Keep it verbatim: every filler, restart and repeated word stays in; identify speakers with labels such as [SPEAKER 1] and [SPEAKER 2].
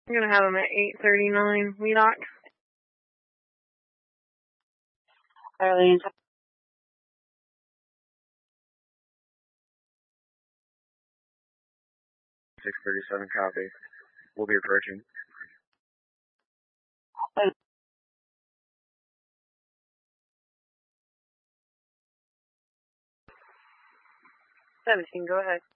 [SPEAKER 1] I'm gonna have them at eight thirty-nine. We dock.
[SPEAKER 2] Arlene.
[SPEAKER 3] six thirty-seven, copy. We'll be approaching.
[SPEAKER 1] seventeen, go ahead.